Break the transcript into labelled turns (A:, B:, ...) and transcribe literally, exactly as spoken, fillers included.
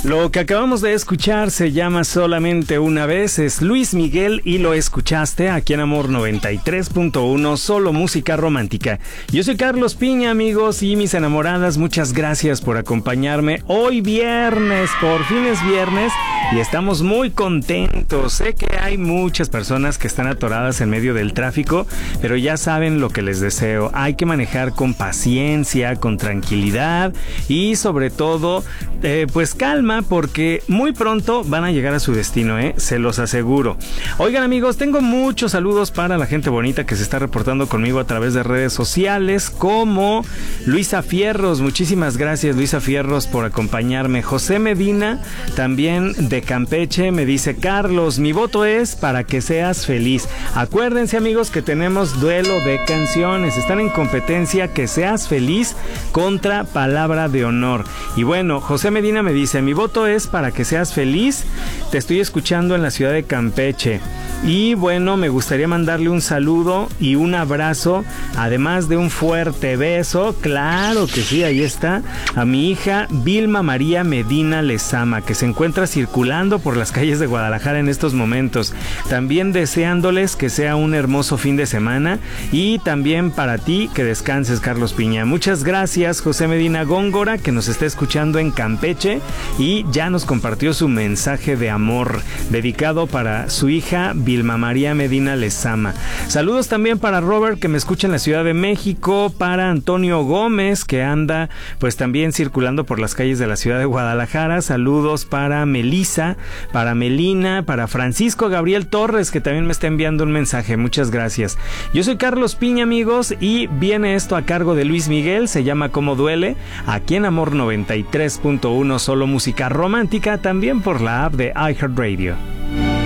A: Lo que acabamos de escuchar se llama Solamente una vez, es Luis Miguel y lo escuchaste aquí en Amor noventa y tres punto uno, solo música romántica. Yo soy Carlos Piña, amigos y mis enamoradas, muchas gracias por acompañarme hoy viernes, por fin es viernes y estamos muy contentos. Sé que hay muchas personas que están atoradas en medio del tráfico, pero ya saben lo que les deseo. Hay que manejar con paciencia, con tranquilidad y sobre todo, eh, pues calma, porque muy pronto van a llegar a su destino, ¿eh? Se los aseguro. Oigan, amigos, tengo muchos saludos para la gente bonita que se está reportando conmigo a través de redes sociales, como Luisa Fierros. Muchísimas gracias, Luisa Fierros, por acompañarme. José Medina, también de Campeche, me dice: Carlos, mi voto es para que seas feliz. Acuérdense, amigos, que tenemos duelo de canciones. Están en competencia Que Seas Feliz contra Palabra de Honor. Y bueno, José Medina me dice: mi voto es para que seas feliz. Te estoy escuchando en la ciudad de Campeche. Y bueno, me gustaría mandarle un saludo y un abrazo, además de un fuerte beso, claro que sí, ahí está, a mi hija Vilma María Medina Lezama, que se encuentra circulando por las calles de Guadalajara en estos momentos. También deseándoles que sea un hermoso fin de semana, y también para ti que descanses, Carlos Piña. Muchas gracias, José Medina Góngora, que nos está escuchando en Campeche y ya nos compartió su mensaje de amor dedicado para su hija Vilma María Medina Lezama. Saludos también para Robert, que me escucha en la Ciudad de México, para Antonio Gómez, que anda pues también circulando por las calles de la ciudad de Guadalajara. Saludos para Melisa, para Melina, para Francisco Gabriel Torres, que también me está enviando un mensaje. Muchas gracias. Yo soy Carlos Piña, amigos, y viene esto a cargo de Luis Miguel, se llama Cómo Duele, aquí en Amor noventa y tres punto uno, solo música romántica, también por la app de iHeartRadio.